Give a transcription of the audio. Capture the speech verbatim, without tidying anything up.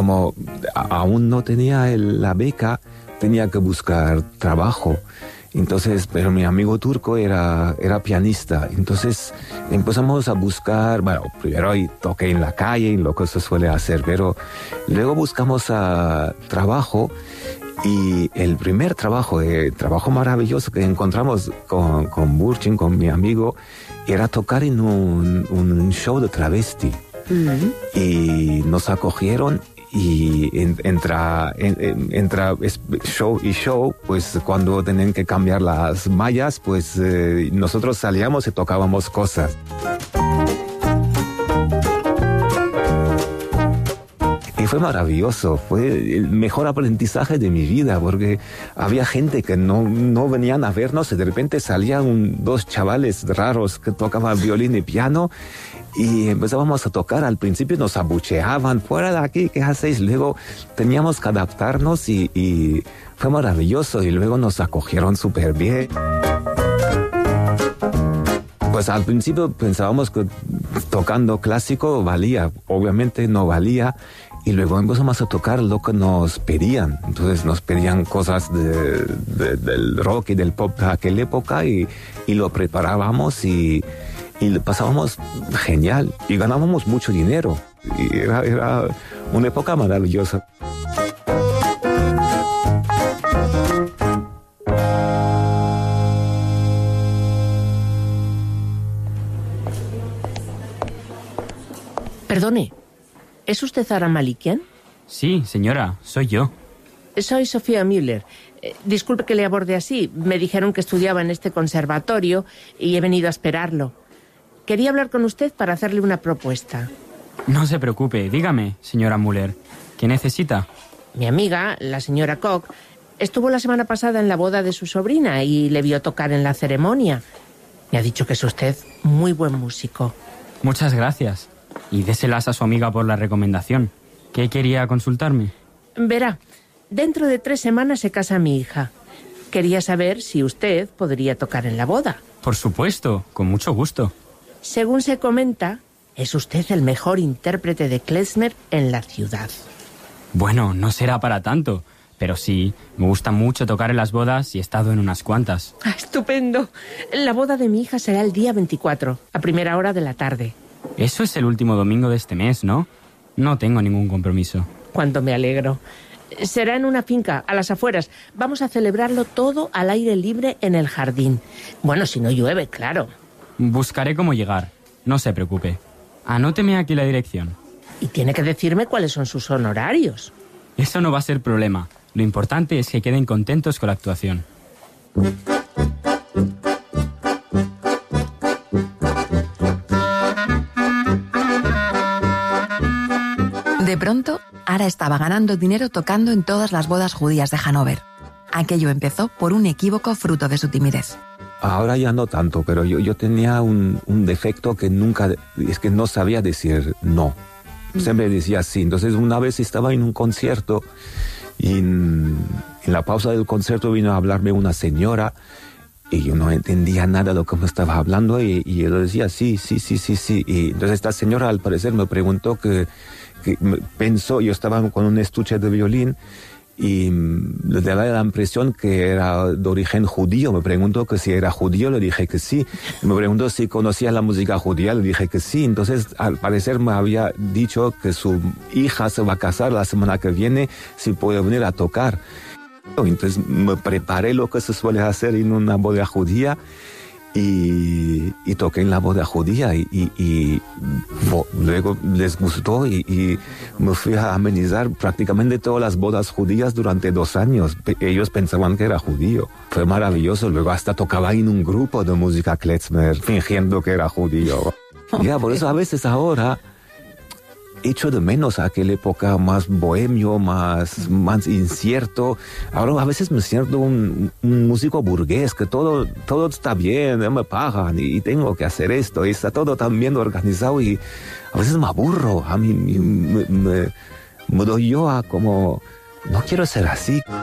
como a- aún no tenía el- la beca, tenía que buscar trabajo. Entonces, pero mi amigo turco era, era pianista. Entonces empezamos a buscar, bueno, primero ahí toqué en la calle, en lo que se suele hacer, pero luego buscamos a trabajo. Y el primer trabajo, el trabajo maravilloso que encontramos con, con Burchin, con mi amigo, era tocar en un, un show de travesti. Mm-hmm. Y nos acogieron y en, entra, en, en, entra show y show, pues cuando tenían que cambiar las mallas, pues eh, nosotros salíamos y tocábamos cosas. Y fue maravilloso, fue el mejor aprendizaje de mi vida, porque había gente que no, no venían a vernos y de repente salían un, dos chavales raros que tocaban violín y piano y empezábamos a tocar. Al principio nos abucheaban, fuera de aquí, ¿qué hacéis? Luego teníamos que adaptarnos y, y fue maravilloso y luego nos acogieron súper bien. Pues al principio pensábamos que tocando clásico valía, obviamente no valía. Y luego empezamos a tocar lo que nos pedían. Entonces nos pedían cosas de, de, del rock y del pop de aquella época y, y lo preparábamos y, y lo pasábamos genial. Y ganábamos mucho dinero. Y era, era una época maravillosa. Perdone. ¿Es usted Aram Malikian? Sí, señora, soy yo. Soy Sofía Müller. Eh, disculpe que le aborde así. Me dijeron que estudiaba en este conservatorio y he venido a esperarlo. Quería hablar con usted para hacerle una propuesta. No se preocupe, dígame, señora Müller. ¿Qué necesita? Mi amiga, la señora Koch, estuvo la semana pasada en la boda de su sobrina y le vio tocar en la ceremonia. Me ha dicho que es usted muy buen músico. Muchas gracias. Y déselas a su amiga por la recomendación. ¿Qué quería consultarme? Verá, dentro de tres semanas se casa mi hija. Quería saber si usted podría tocar en la boda. Por supuesto, con mucho gusto. Según se comenta, es usted el mejor intérprete de klezmer en la ciudad. Bueno, no será para tanto, pero sí, me gusta mucho tocar en las bodas y he estado en unas cuantas. Ah, ¡estupendo! La boda de mi hija será el día veinticuatro, a primera hora de la tarde. Eso es el último domingo de este mes, ¿no? No tengo ningún compromiso. Cuánto me alegro. Será en una finca, a las afueras. Vamos a celebrarlo todo al aire libre en el jardín. Bueno, si no llueve, claro. Buscaré cómo llegar. No se preocupe. Anóteme aquí la dirección. Y tiene que decirme cuáles son sus honorarios. Eso no va a ser problema. Lo importante es que queden contentos con la actuación. De pronto, Ara estaba ganando dinero tocando en todas las bodas judías de Hannover. Aquello empezó por un equívoco fruto de su timidez. Ahora ya no tanto, pero yo, yo tenía un, un defecto que nunca, es que no sabía decir no. Siempre decía sí. Entonces una vez estaba en un concierto y en, en la pausa del concierto vino a hablarme una señora y yo no entendía nada de lo que me estaba hablando y, y yo decía sí, sí, sí, sí, sí. Y entonces esta señora al parecer me preguntó que, que pensó, yo estaba con un estuche de violín y le daba la impresión que era de origen judío. Me preguntó que si era judío, le dije que sí. Me preguntó si conocía la música judía, le dije que sí. Entonces, al parecer me había dicho que su hija se va a casar la semana que viene, si puede venir a tocar. Entonces me preparé lo que se suele hacer en una boda judía y, y toqué en la boda judía y, y, y bo, luego les gustó y, y me fui a amenizar prácticamente todas las bodas judías durante dos años. Ellos pensaban que era judío. Fue maravilloso. Luego hasta tocaba en un grupo de música klezmer fingiendo que era judío. Ya, por eso a veces ahora echo de menos aquella época más bohemio, más, más incierto. Ahora a veces me siento un, un músico burgués, que todo, todo está bien, me pagan y tengo que hacer esto, y está todo tan bien organizado y a veces me aburro. A mí me, me, me doy yo a como, no quiero ser así.